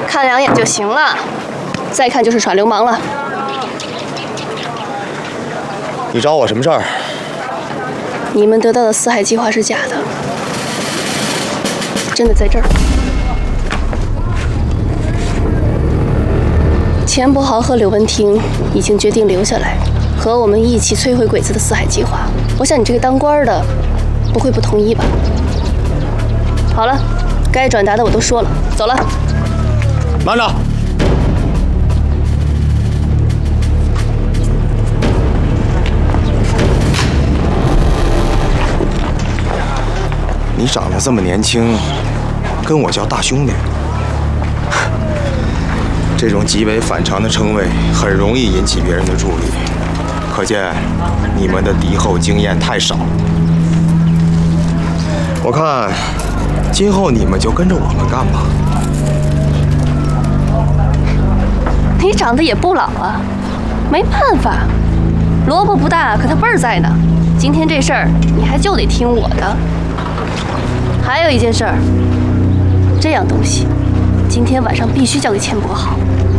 看两眼就行了，再看就是耍流氓了。 你找我什么事儿？ 你们得到的四海计划是假的，真的在这儿。钱伯豪和柳文婷已经决定留下来，和我们一起摧毁鬼子的四海计划。我想你这个当官的，不会不同意吧？好了，该转达的我都说了，走了。 慢着！你长得这么年轻，跟我叫大兄弟，这种极为反常的称谓很容易引起别人的注意，可见你们的敌后经验太少。我看，今后你们就跟着我们干吧。 你长得也不老啊，没办法，萝卜不大，可它辈儿在呢。今天这事儿，你还就得听我的。还有一件事儿，这样东西，今天晚上必须交给钱伯豪。